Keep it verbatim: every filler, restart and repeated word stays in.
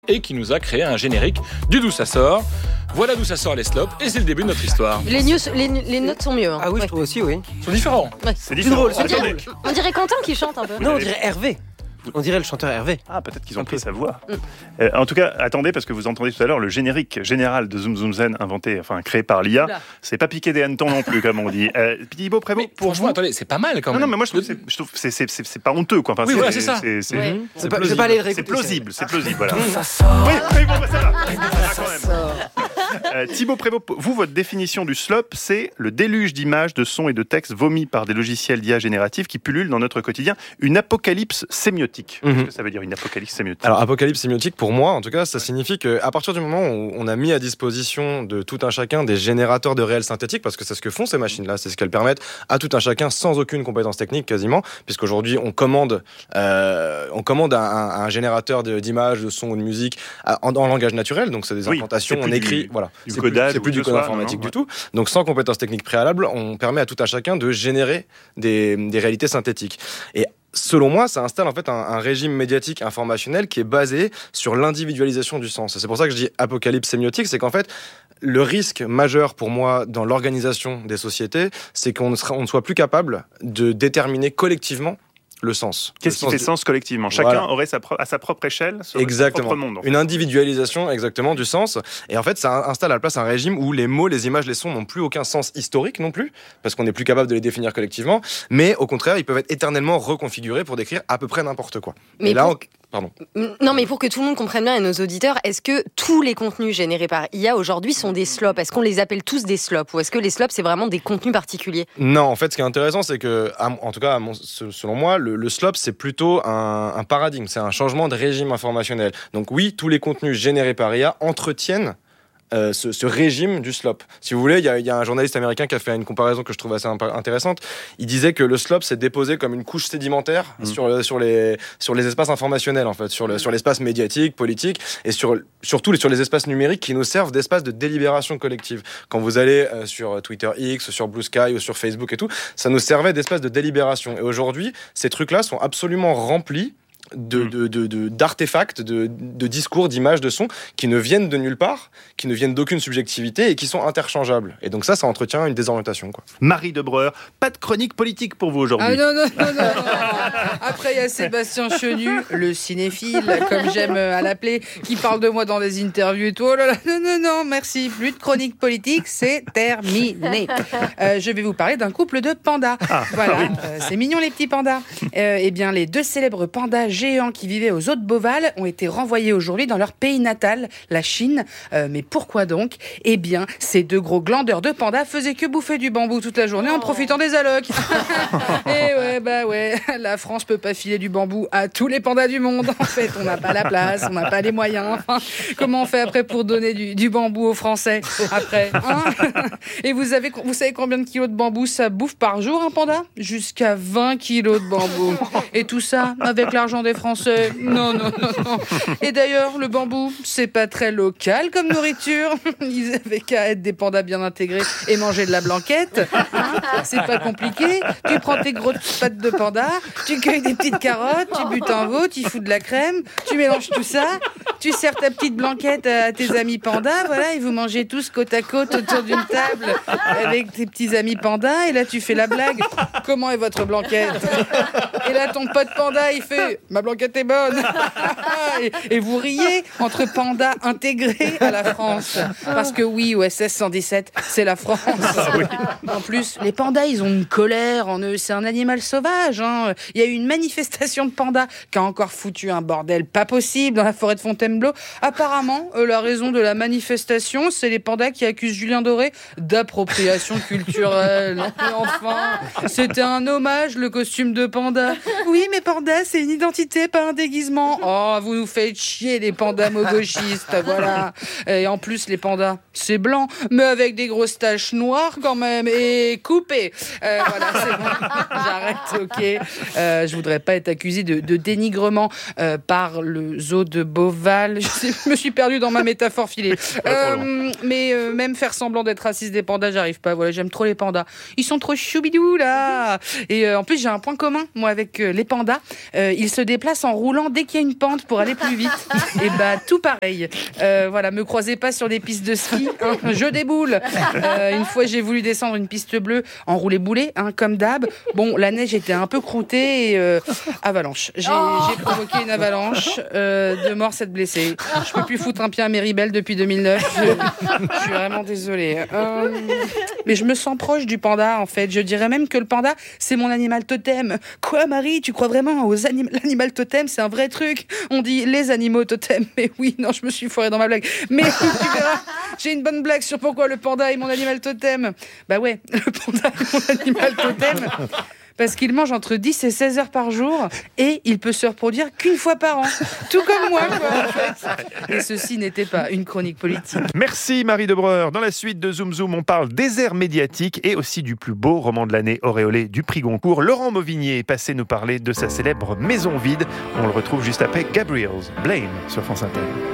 et qui nous a créé un générique du D'où ça sort. Voilà d'où ça sort les slops et c'est le début de notre histoire. Les, news, les, les notes sont mieux. Hein. Ah oui, ouais. je trouve aussi, oui. Ils sont différents. Ouais. C'est différent. drôle, c'est Attendez. drôle. On dirait Quentin qui chante un peu. Non, on dirait Hervé. On dirait le chanteur Hervé. Ah, peut-être qu'ils ont pris sa voix. Mm. Euh, en tout cas, attendez, parce que vous entendez tout à l'heure le générique général de Zoom Zoom Zen inventé, enfin créé par l'I A. Oula. C'est pas piqué des hannetons non plus, comme on dit. Euh, Thibaut Prévost, Mais pour franchement, vous... attendez, c'est pas mal quand même. Non, non, mais moi je trouve, c'est, je trouve c'est, c'est, c'est, c'est pas honteux, quoi. Enfin, oui, c'est, voilà, c'est ça. C'est, c'est, ouais. c'est, c'est pas, je vais pas aller le réécouter. C'est plausible, c'est plausible, voilà. Ça sort. Oui, oui, bon, bah, ça va. Ça va quand même. Euh, Thibaut Prévost, vous, votre définition du slop, c'est le déluge d'images, de sons et de textes vomis par des logiciels d'I A génératifs qui pullulent dans notre quotidien. Une apocalypse sémiotique. Mm-hmm. Qu'est-ce que ça veut dire, une apocalypse sémiotique ? Alors, apocalypse sémiotique, pour moi, en tout cas, ça signifie qu'à partir du moment où on a mis à disposition de tout un chacun des générateurs de réels synthétiques, parce que c'est ce que font ces machines-là, c'est ce qu'elles permettent à tout un chacun sans aucune compétence technique quasiment, puisqu'aujourd'hui on commande, euh, on commande un, un, un générateur de, d'images, de sons ou de musique en, en langage naturel, donc c'est des oui, incantations, c'est on écrit, du, voilà, du c'est codage, plus, c'est plus du code soit, informatique non, non, du ouais. tout. Donc sans compétence technique préalable, on permet à tout un chacun de générer des, des réalités synthétiques. Et selon moi, ça installe en fait un, un régime médiatique informationnel qui est basé sur l'individualisation du sens. Et c'est pour ça que je dis apocalypse sémiotique, c'est qu'en fait, le risque majeur pour moi dans l'organisation des sociétés, c'est qu'on ne, sera, on ne soit plus capable de déterminer collectivement le sens. Qu'est-ce le qui sens fait du... sens collectivement ? Chacun voilà. aurait sa pro- à sa propre échelle son exactement. propre monde. En fait. Une individualisation exactement du sens. Et en fait, ça installe à la place un régime où les mots, les images, les sons n'ont plus aucun sens historique non plus, parce qu'on n'est plus capable de les définir collectivement. Mais au contraire, ils peuvent être éternellement reconfigurés pour décrire à peu près n'importe quoi. Mais et là, pour... on... Pardon. Non, mais pour que tout le monde comprenne bien et nos auditeurs, est-ce que tous les contenus générés par I A aujourd'hui sont des slops ? Est-ce qu'on les appelle tous des slops ? Ou est-ce que les slops, c'est vraiment des contenus particuliers ? Non, en fait, ce qui est intéressant, c'est que, en tout cas, selon moi, le, le slop, c'est plutôt un, un paradigme, c'est un changement de régime informationnel. Donc oui, tous les contenus générés par I A entretiennent Euh, ce, ce régime du slop. Si vous voulez, il y, y a un journaliste américain qui a fait une comparaison que je trouve assez imp- intéressante. Il disait que le slop s'est déposé comme une couche sédimentaire mmh. sur, le, sur, les, sur les espaces informationnels, en fait, sur, le, sur l'espace médiatique, politique, et sur, surtout sur les espaces numériques qui nous servent d'espace de délibération collective. Quand vous allez euh, sur Twitter X, sur Blue Sky ou sur Facebook et tout, ça nous servait d'espace de délibération. Et aujourd'hui, ces trucs-là sont absolument remplis De, de, de, de, d'artefacts, de, de discours, d'images, de sons qui ne viennent de nulle part, qui ne viennent d'aucune subjectivité et qui sont interchangeables. Et donc ça, ça entretient une désorientation, quoi. Marie Debreur, pas de chronique politique pour vous aujourd'hui. Ah non, non, non, non, non. Après, il y a Sébastien Chenu, le cinéphile, comme j'aime à l'appeler, qui parle de moi dans des interviews et tout. Oh là là, non, non, non, merci. Plus de chronique politique, c'est terminé. Euh, je vais vous parler d'un couple de pandas. Ah, voilà, oui. euh, c'est mignon les petits pandas. Euh, eh bien, les deux célèbres pandas géants qui vivaient aux eaux de Beauval ont été renvoyés aujourd'hui dans leur pays natal, la Chine. Euh, mais pourquoi donc ? Eh bien, ces deux gros glandeurs de pandas faisaient que bouffer du bambou toute la journée en profitant des allocs. Et ouais, bah ouais, la France peut pas filer du bambou à tous les pandas du monde. En fait, on n'a pas la place, on n'a pas les moyens. Enfin, comment on fait après pour donner du, du bambou aux Français après hein ? Et vous, avez, vous savez combien de kilos de bambou ça bouffe par jour, un panda ? Jusqu'à vingt kilos de bambou. Et tout ça avec l'argent des Français. Non, non, non, non. Et d'ailleurs, le bambou, c'est pas très local comme nourriture. Ils avaient qu'à être des pandas bien intégrés et manger de la blanquette. Hein, c'est pas compliqué. Tu prends tes grosses pattes de panda, tu cueilles des petites carottes, tu butes un veau, tu fous de la crème, tu mélanges tout ça, tu sers ta petite blanquette à tes amis pandas, voilà, et vous mangez tous côte à côte autour d'une table avec tes petits amis pandas, et là tu fais la blague. Comment est votre blanquette ? Et là ton pote panda, il fait « Ma blanquette est bonne !» et, et vous riez entre pandas intégrés à la France. Parce que oui, O S S cent dix-sept, c'est la France. Ah, oui. En plus, les pandas, ils ont une colère en eux. C'est un animal sauvage. Hein. Il y a eu une manifestation de pandas qui a encore foutu un bordel pas possible dans la forêt de Fontainebleau. Apparemment, euh, la raison de la manifestation, c'est les pandas qui accusent Julien Doré d'appropriation culturelle. Et enfin, c'était un hommage, le costume de panda. Oui, mais panda, c'est une identité, pas un déguisement. Oh, vous nous faites chier, les pandas mo-gauchistes, voilà. Et en plus, les pandas, c'est blanc, mais avec des grosses taches noires quand même, et coupées. Euh, voilà, c'est bon, j'arrête, ok. Euh, je voudrais pas être accusée de, de dénigrement euh, par le zoo de Beauval. mal. Je, sais, je me suis perdue dans ma métaphore filée. Euh, mais euh, même faire semblant d'être raciste des pandas, j'arrive pas. Voilà, j'aime trop les pandas. Ils sont trop choubidous là. Et euh, en plus, j'ai un point commun moi avec euh, les pandas. Euh, ils se déplacent en roulant dès qu'il y a une pente pour aller plus vite. Et bah tout pareil. Euh, voilà, me croisez pas sur des pistes de ski. Hein, je déboule. Euh, une fois, j'ai voulu descendre une piste bleue en roulé boulet, hein, comme d'hab. Bon, la neige était un peu croûtée et euh, avalanche. J'ai, oh j'ai provoqué une avalanche. Euh, deux morts, sept blessés. Je peux plus foutre un pied à Méribel depuis deux mille neuf. Je, je suis vraiment désolée. Euh, mais je me sens proche du panda, en fait. Je dirais même que le panda, c'est mon animal totem. Quoi, Marie, tu crois vraiment aux anim- l'animal totem? C'est un vrai truc. On dit les animaux totem. Mais oui, non, je me suis foirée dans ma blague. Mais tu verras, j'ai une bonne blague sur pourquoi le panda est mon animal totem. Bah ouais, le panda est mon animal totem. Parce qu'il mange entre dix et seize heures par jour et il peut se reproduire qu'une fois par an. Tout comme moi, quoi, en fait. Et ceci n'était pas une chronique politique. Merci Marie Debreur. Dans la suite de Zoom Zoom, on parle désert médiatique et aussi du plus beau roman de l'année auréolé du prix Goncourt. Laurent Mauvignier est passé nous parler de sa célèbre Maison vide. On le retrouve juste après Gabriel's Blame sur France Inter.